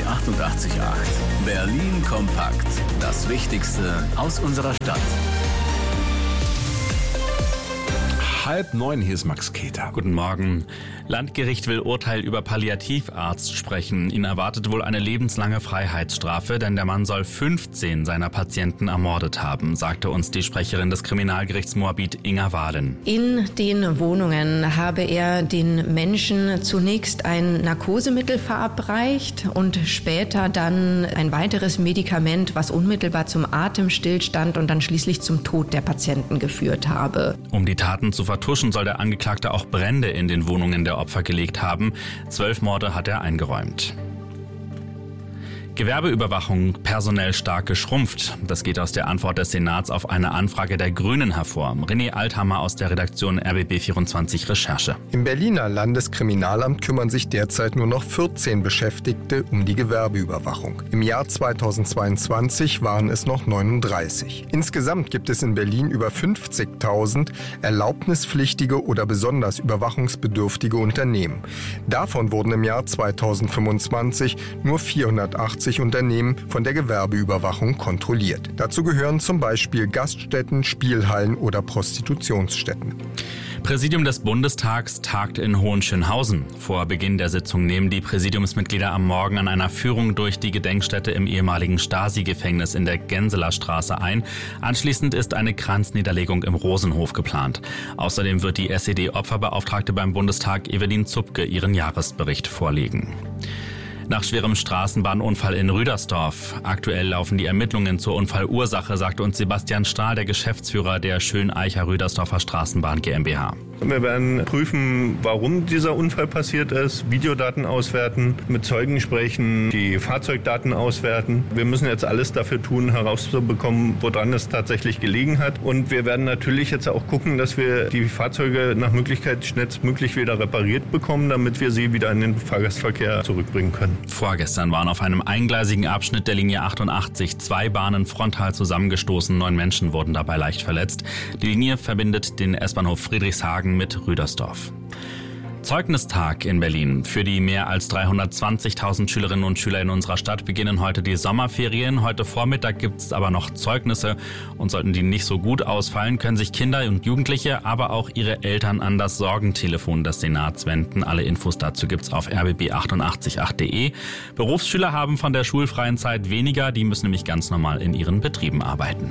88.8. Berlin kompakt. Das Wichtigste aus unserer Stadt. 8:30, hier ist Max Keter. Guten Morgen. Landgericht will Urteil über Palliativarzt sprechen. Ihn erwartet wohl eine lebenslange Freiheitsstrafe, denn der Mann soll 15 seiner Patienten ermordet haben, sagte uns die Sprecherin des Kriminalgerichts Moabit, Inga Wahlen. In den Wohnungen habe er den Menschen zunächst ein Narkosemittel verabreicht und später dann ein weiteres Medikament, was unmittelbar zum Atemstillstand und dann schließlich zum Tod der Patienten geführt habe. Um die Taten zu vertuschen, soll der Angeklagte auch Brände in den Wohnungen der Opfer gelegt haben. 12 Morde hat er eingeräumt. Gewerbeüberwachung personell stark geschrumpft. Das geht aus der Antwort des Senats auf eine Anfrage der Grünen hervor. René Althammer aus der Redaktion RBB24 Recherche. Im Berliner Landeskriminalamt kümmern sich derzeit nur noch 14 Beschäftigte um die Gewerbeüberwachung. Im Jahr 2022 waren es noch 39. Insgesamt gibt es in Berlin über 50.000 erlaubnispflichtige oder besonders überwachungsbedürftige Unternehmen. Davon wurden im Jahr 2025 nur 480 Unternehmen von der Gewerbeüberwachung kontrolliert. Dazu gehören zum Beispiel Gaststätten, Spielhallen oder Prostitutionsstätten. Präsidium des Bundestags tagt in Hohenschönhausen. Vor Beginn der Sitzung nehmen die Präsidiumsmitglieder am Morgen an einer Führung durch die Gedenkstätte im ehemaligen Stasi-Gefängnis in der Genseler Straße ein. Anschließend ist eine Kranzniederlegung im Rosenhof geplant. Außerdem wird die SED-Opferbeauftragte beim Bundestag Evelyn Zupke ihren Jahresbericht vorlegen. Nach schwerem Straßenbahnunfall in Rüdersdorf. Aktuell laufen die Ermittlungen zur Unfallursache, sagte uns Sebastian Stahl, der Geschäftsführer der Schöneicher Rüdersdorfer Straßenbahn GmbH. Wir werden prüfen, warum dieser Unfall passiert ist, Videodaten auswerten, mit Zeugen sprechen, die Fahrzeugdaten auswerten. Wir müssen jetzt alles dafür tun, herauszubekommen, woran es tatsächlich gelegen hat. Und wir werden natürlich jetzt auch gucken, dass wir die Fahrzeuge nach Möglichkeit schnellstmöglich wieder repariert bekommen, damit wir sie wieder in den Fahrgastverkehr zurückbringen können. Vorgestern waren auf einem eingleisigen Abschnitt der Linie 88 2 Bahnen frontal zusammengestoßen. 9 Menschen wurden dabei leicht verletzt. Die Linie verbindet den S-Bahnhof Friedrichshagen mit Rüdersdorf. Zeugnistag in Berlin. Für die mehr als 320.000 Schülerinnen und Schüler in unserer Stadt beginnen heute die Sommerferien. Heute Vormittag gibt es aber noch Zeugnisse. Und sollten die nicht so gut ausfallen, können sich Kinder und Jugendliche, aber auch ihre Eltern an das Sorgentelefon des Senats wenden. Alle Infos dazu gibt's auf rbb888.de. Berufsschüler haben von der schulfreien Zeit weniger. Die müssen nämlich ganz normal in ihren Betrieben arbeiten.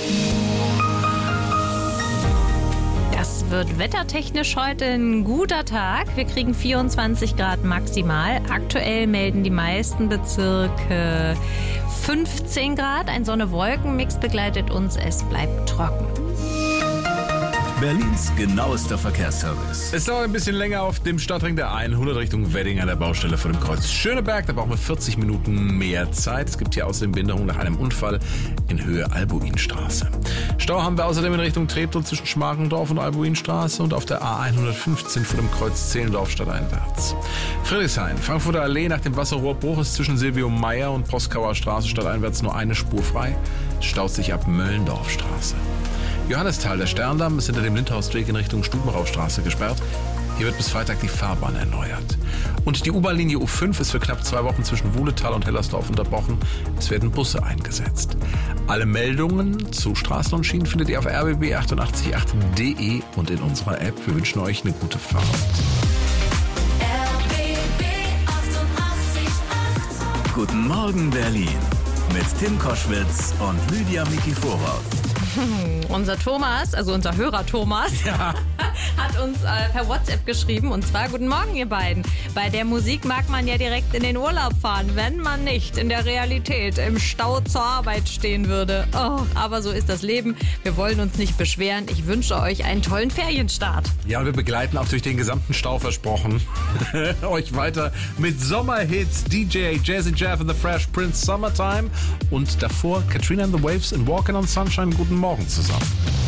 Es wird wettertechnisch heute ein guter Tag. Wir kriegen 24 Grad maximal. Aktuell melden die meisten Bezirke 15 Grad. Ein Sonne-Wolken-Mix begleitet uns. Es bleibt trocken. Berlins genauester Verkehrsservice. Es dauert ein bisschen länger auf dem Stadtring der 100 Richtung Wedding an der Baustelle vor dem Kreuz Schöneberg. Da brauchen wir 40 Minuten mehr Zeit. Es gibt hier außerdem Behinderung nach einem Unfall in Höhe Albuinstraße. Stau haben wir außerdem in Richtung Treptow zwischen Schmargendorf und Albuinstraße und auf der A115 vor dem Kreuz Zehlendorf stadteinwärts. Friedrichshain, Frankfurter Allee nach dem Wasserrohrbruch ist zwischen Silvio Meyer und Proskauer Straße stadteinwärts nur eine Spur frei. Es staut sich ab Möllendorfstraße. Johannisthal, der Sterndamm, ist hinter dem Lindhausweg in Richtung Stubenraustraße gesperrt. Hier wird bis Freitag die Fahrbahn erneuert. Und die U-Bahn-Linie U5 ist für knapp 2 Wochen zwischen Wuhletal und Hellersdorf unterbrochen. Es werden Busse eingesetzt. Alle Meldungen zu Straßen und Schienen findet ihr auf rbb888.de und in unserer App. Wir wünschen euch eine gute Fahrt. RBB 88.8. Guten Morgen Berlin mit Tim Koschwitz und Lydia Mikiforov. Unser Thomas, also unser Hörer Thomas, Ja. hat uns per WhatsApp geschrieben. Und zwar: Guten Morgen, ihr beiden. Bei der Musik mag man ja direkt in den Urlaub fahren, wenn man nicht in der Realität im Stau zur Arbeit stehen würde. Oh, aber so ist das Leben. Wir wollen uns nicht beschweren. Ich wünsche euch einen tollen Ferienstart. Ja, und wir begleiten auch durch den gesamten Stau versprochen. Euch weiter mit Sommerhits, DJ Jazzy Jeff and the Fresh Prince Summertime und davor Katrina and the Waves in Walking on Sunshine. Guten Morgen zusammen.